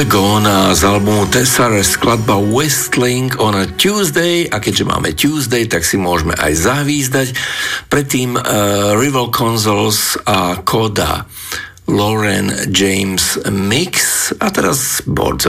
The Gone z albumu Tessare skladba Westling on a Tuesday, a keďže máme Tuesday, tak si môžeme aj zahvízdať. Predtým Rival Consoles a Coda Lauren James Mix a teraz Boards